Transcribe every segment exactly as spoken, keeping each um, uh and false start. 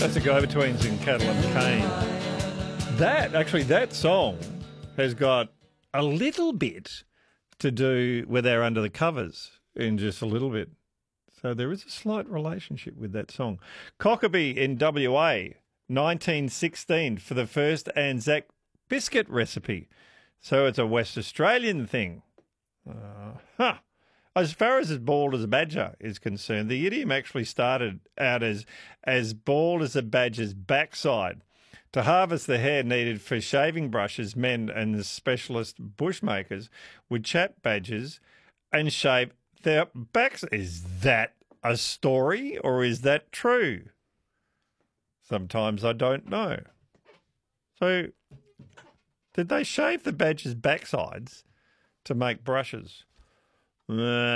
That's the Go-Betweens in Cattle and Cane. That, actually, that song has got a little bit to do with our Under the Covers in just a little bit. So there is a slight relationship with that song. Cockabee in W A, nineteen sixteen, for the first Anzac biscuit recipe. So it's a West Australian thing. Uh, huh. As far as as bald as a badger is concerned, the idiom actually started out as as bald as a badger's backside. To harvest the hair needed for shaving brushes, men and the specialist bushmakers would chap badgers and shave their backs. Is that a story or is that true? Sometimes I don't know. So, did they shave the badgers' backsides to make brushes? Uh,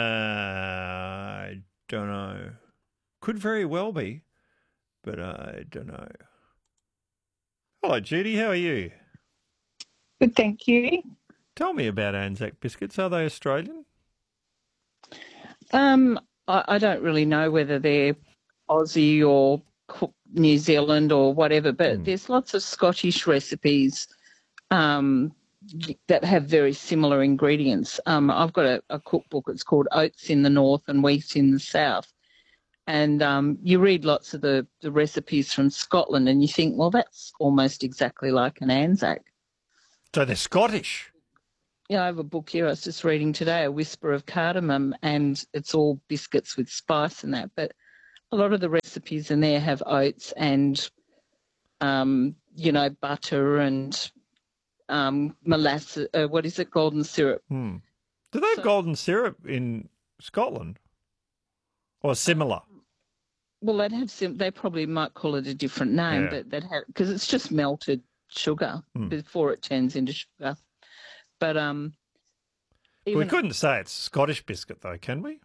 I don't know. Could very well be, but I don't know. Hello, Judy. How are you? Good, thank you. Tell me about Anzac biscuits. Are they Australian? Um, I, I don't really know whether they're Aussie or New Zealand or whatever, but Hmm. there's lots of Scottish recipes um, that have very similar ingredients. Um, I've got a, a cookbook. It's called Oats in the North and Wheat in the South. And um, you read lots of the, the recipes from Scotland and you think, well, that's almost exactly like an Anzac. So they're Scottish? Yeah, I have a book here I was just reading today, A Whisper of Cardamom, and it's all biscuits with spice and that. But a lot of the recipes in there have oats and, um, you know, butter and um, molasses, uh, what is it, golden syrup. Hmm. Do they have So- golden syrup in Scotland? Or similar? Well, they'd have sim- they probably might call it a different name, Yeah. but they'd have, because it's just melted sugar Hmm. before it turns into sugar. But um, We even couldn't say it's Scottish biscuit, though, can we?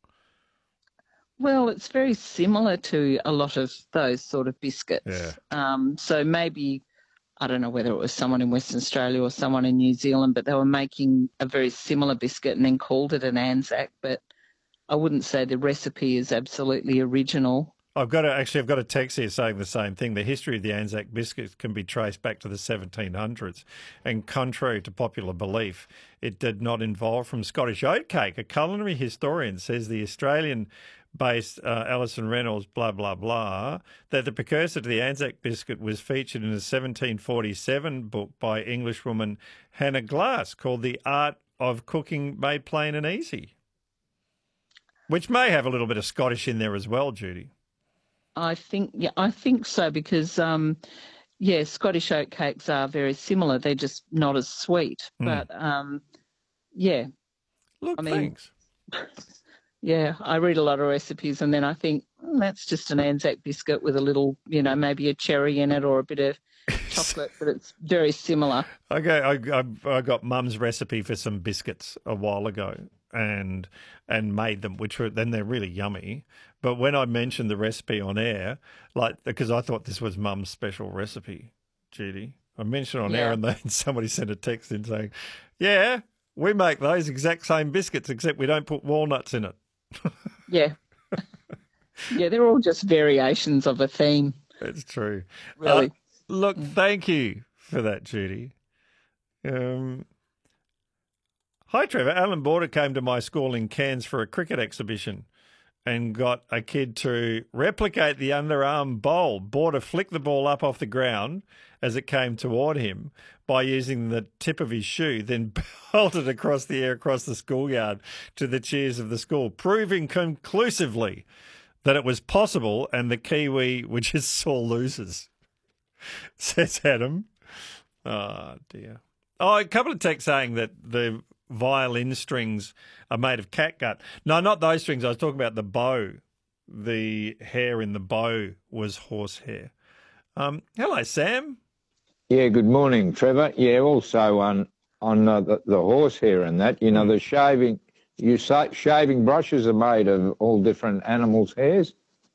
well, it's very similar to a lot of those sort of biscuits. Yeah. Um, so maybe I don't know whether it was someone in Western Australia or someone in New Zealand, but they were making a very similar biscuit and then called it an Anzac. But I wouldn't say the recipe is absolutely original. I've got a, actually, I've got a text here saying the same thing. The history of the Anzac biscuits can be traced back to the seventeen hundreds, and contrary to popular belief, it did not involve from Scottish oatcake. A culinary historian says the Australian-based uh, Alison Reynolds, blah blah blah, that the precursor to the Anzac biscuit was featured in a seventeen forty-seven book by Englishwoman Hannah Glass called "The Art of Cooking Made Plain and Easy," which may have a little bit of Scottish in there as well, Judy. I think, yeah, I think so because, um, yeah, Scottish oat cakes are very similar. They're just not as sweet. Mm. But, um, yeah, Look, I mean- thanks. yeah, I read a lot of recipes and then I think mm, that's just an Anzac biscuit with a little, you know, maybe a cherry in it or a bit of chocolate, but it's very similar. Okay, I, I, I got Mum's recipe for some biscuits a while ago, and and made them, which were then they're really yummy. But when I mentioned the recipe on air, like because I thought this was Mum's special recipe, Judy, I mentioned it on air, Yeah. and then somebody sent a text in saying, "Yeah, we make those exact same biscuits, except we don't put walnuts in it." Yeah. yeah, they're all just variations of a theme, It's true. really. Uh, look, thank you for that, Judy. Um, hi, Trevor. Alan Border came to my school in Cairns for a cricket exhibition and got a kid to replicate the underarm bowl. Border flicked the ball up off the ground as it came toward him by using the tip of his shoe, then belted across the air across the schoolyard to the cheers of the school, proving conclusively that it was possible and the Kiwi were just sore losers, says Adam. Oh, dear. Oh, a couple of texts saying that the violin strings are made of catgut. No, not those strings. I was talking about the bow. The hair in the bow was horsehair. Um, hello, Sam. Yeah, good morning, Trevor. Yeah, also on on uh, the, the horsehair and that, you know, the shaving, you say shaving brushes are made of all different animals' hairs.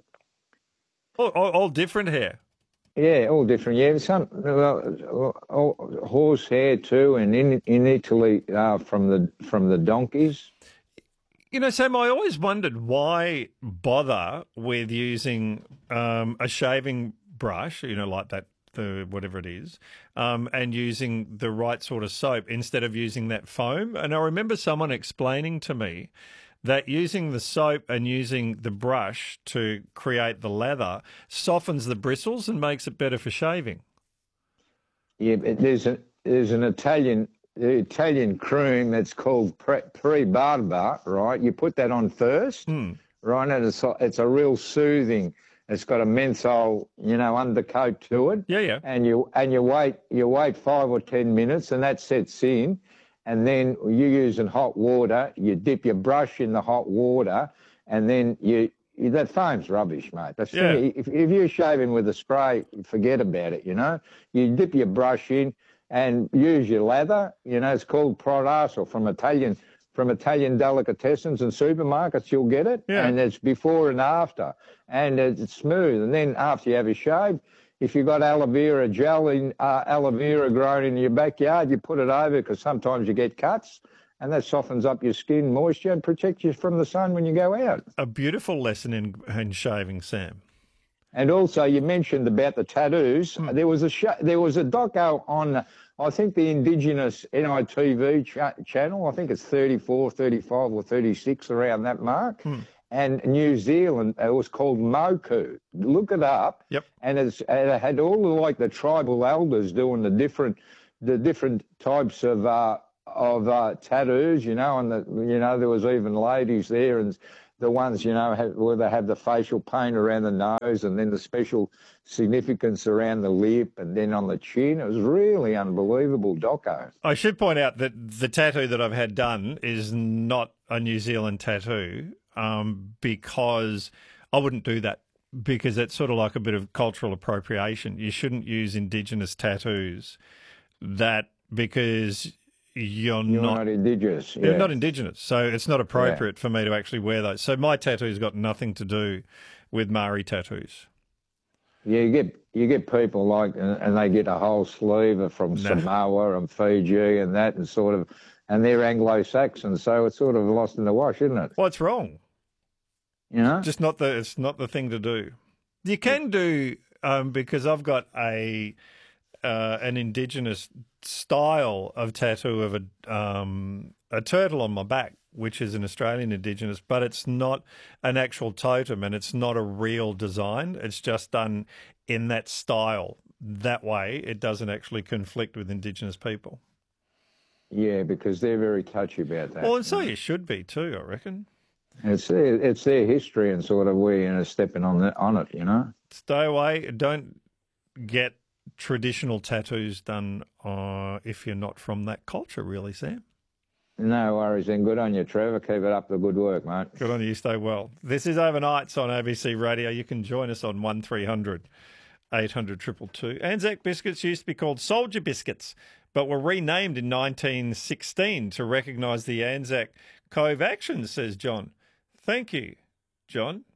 All, all, all different hair. Yeah, all different. Yeah, some well, all, horsehair too, and in in Italy uh, from the from the donkeys. You know, Sam, I always wondered why bother with using um, a shaving brush, you know, like that, the whatever it is, um, and using the right sort of soap instead of using that foam. And I remember someone explaining to me that using the soap and using the brush to create the lather softens the bristles and makes it better for shaving. Yeah, but there's a there's an Italian the Italian cream that's called Pre, Pre Barba, right? You put that on first, Mm. right? And it's a, it's a real soothing. It's got a menthol, you know, undercoat to it. Yeah, yeah. And you and you wait you wait five or ten minutes, and that sets in. And then you using hot water. You dip your brush in the hot water, and then you. That foam's rubbish, mate. That's Yeah. if, if you're shaving with a spray, forget about it, you know. You dip your brush in and use your lather. You know, it's called Prodas, or from Italian from Italian delicatessens and supermarkets, you'll get it. Yeah. And it's before and after. And it's smooth. And then after you have a shave, if you've got aloe vera gel, in, uh, aloe vera grown in your backyard, you put it over, because sometimes you get cuts. And that softens up your skin moisture and protects you from the sun when you go out. A beautiful lesson in, in shaving, Sam. And also, you mentioned about the tattoos. Hmm. There was a sh- there was a doco on, I think, the Indigenous N I T V ch- channel. I think it's thirty-four, thirty-five or thirty-six, around that mark. Hmm. And New Zealand, it was called Moku. Look it up. Yep. And, it's, and it had all the, like the tribal elders doing the different the different types of uh, of uh, tattoos, you know, and the, you know, there was even ladies there, and the ones, you know, have, where they have the facial paint around the nose, and then the special significance around the lip, and then on the chin. It was really unbelievable doco. I should point out that the tattoo that I've had done is not a New Zealand tattoo, um, because I wouldn't do that, because it's sort of like a bit of cultural appropriation. You shouldn't use Indigenous tattoos, that because you're, You're not, not Indigenous. you're Yeah. not Indigenous, so it's not appropriate for me to actually wear those. So my tattoo's got nothing to do with Maori tattoos. Yeah, you get you get people like, and, and they get a whole sleeve from No. Samoa and Fiji and that, and sort of, and they're Anglo-Saxon, so it's sort of lost in the wash, isn't it? What's wrong? You know? Just not the. It's not the thing to do. You can do um, because I've got a uh, an Indigenous style of tattoo of a um, a turtle on my back, which is an Australian Indigenous, but it's not an actual totem, and it's not a real design. It's just done in that style. That way, it doesn't actually conflict with Indigenous people. Yeah, because they're very touchy about that. Well, and so you should be too, I reckon. It's their, it's their history, and sort of we're, you know, stepping on the, on it, you know. Stay away. Don't get traditional tattoos done uh, if you're not from that culture, really, Sam. No worries, then. Good on you, Trevor. Keep it up the good work, mate. Good on you. Stay well. This is Overnights on A B C Radio. You can join us on one three hundred eight hundred two two two. Anzac biscuits used to be called Soldier biscuits, but were renamed in nineteen sixteen to recognise the Anzac Cove actions, says John. Thank you, John.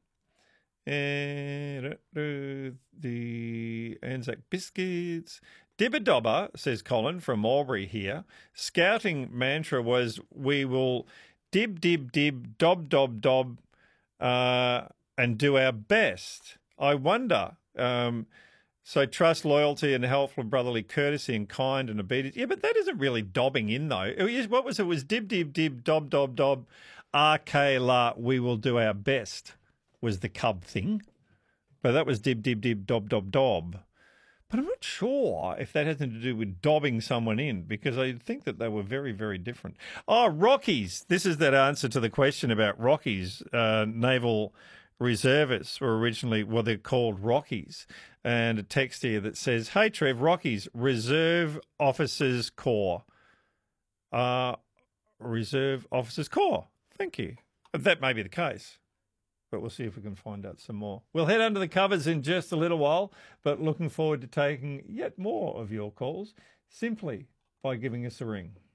And uh, the Anzac biscuits. Dibba Dobber, says Colin from Albury here. Scouting mantra was, we will dib, dib, dib, dob, dob, dob, uh, and do our best. I wonder. Um, so trust, loyalty, and helpful brotherly courtesy and kind and obedience. Yeah, but that isn't really dobbing in, though. It was, what was it? It was dib, dib, dib, dob, dob, dob, arke la, we will do our best, was the cub thing. But that was dib, dib, dib, dob, dob, dob. But I'm not sure if that has anything to do with dobbing someone in, because I think that they were very, very different. Oh, Rockies. This is that answer to the question about Rockies. Uh, naval reservists were originally, well, they're called Rockies. And a text here that says, hey, Trev, Rockies, Reserve Officers Corps. Uh, Reserve Officers Corps. Thank you. That may be the case, but we'll see if we can find out some more. We'll head under the covers in just a little while, but looking forward to taking yet more of your calls simply by giving us a ring.